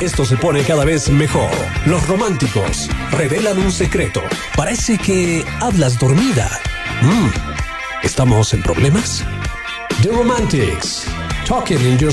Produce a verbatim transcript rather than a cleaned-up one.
Esto se pone cada vez mejor. Los románticos revelan un secreto. Parece que hablas dormida. Mm, ¿Estamos en problemas? The Romantics. Talking in your